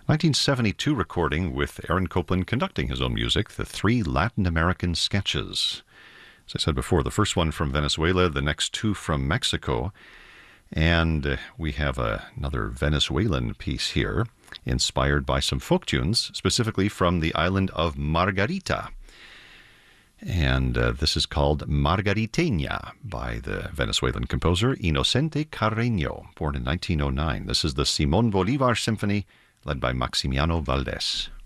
1972 recording with Aaron Copland conducting his own music, the three Latin American sketches. As I said before, the first one from Venezuela, the next two from Mexico. And we have another Venezuelan piece here, inspired by some folk tunes, specifically from the island of Margarita. And this is called Margariteña by the Venezuelan composer Inocente Carreño, born in 1909. This is the Simón Bolívar Symphony, led by Maximiano Valdés.